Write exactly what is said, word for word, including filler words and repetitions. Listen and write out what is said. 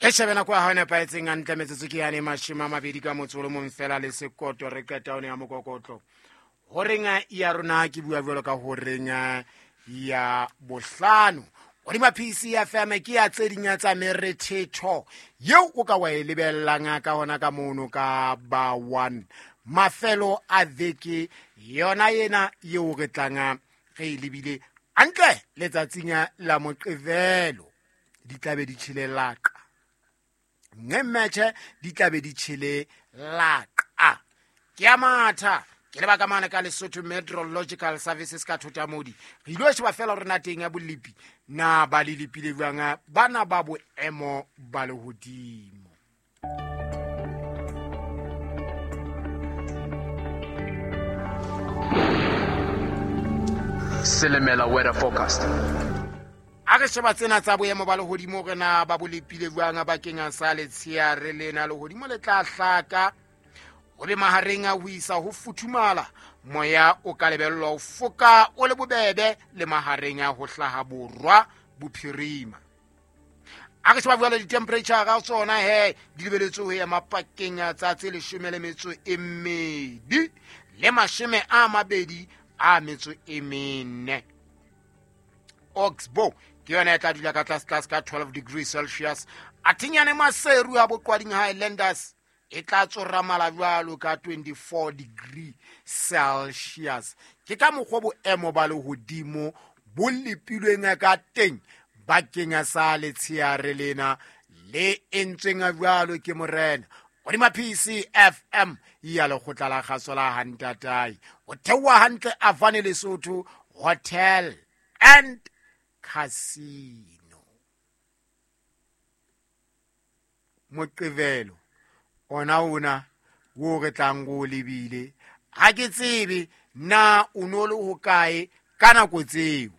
le shebela kwa ha ne paetseng a ntlemetse ke ya ne mashima mabedi ka motsolo mo mfela le sekoto re ka taone ya mokokotlo ho renga ya rona ke bua jwalo ka ho renga ya bohlano o di maphisi ya feme ke ya tsedinya tsa merethetho yeo o ka wa e lebellang ka ona ka mono ka ba one mafelo a veke yona yena yeo re tlanga ge e lebile antle letsatsinya la moqevelo di tlabe di tshile laka ngemethe di tlabe di tshile laka ke ya matha ke le baka mana ka Lesotho Meteorological Services ka thotamodi re ilo sheba fela re na teng ya bolipi na ba lilipi le banga bana ba boemo ba le hodimo Selemela weather forecast. a re sheba tsena tsa boemo ba le hodimo rena ba bolipi le banga ba kenga sa le tshiare lena le hodimo le tla hlaka o be mahareng a ho isa ho futhumala moya o ka lebellwa ho foka o le bobebe le mahareng a ho hlaha borwa bophirima a re sheba bjale di-temperature ga tsona he di lebeletswe ho ya mapakeng a tsa tse leshome le metso e mmedi le mashome a mabedi a metso e mene Oxbow ke yona e tla dula ka tlase ka twelve degrees Celsius athinyane maseru a boqwading Highlanders e tla tsorra malajwalo ka twenty-four degree Celsius ke ka mokgwa boemo ba le hodimo bo lepilweng ka teng bakeng sa letshiare lena le entsweng a jwalo ke morena o di maphisi F M ya le khotla la kgaso la hantatai o thewa hantle a vane Lesotho Hotel and Casino Moqevelo ona una wo re tlang go lebile ha ke tsebe na o no le ho kae kana go tseo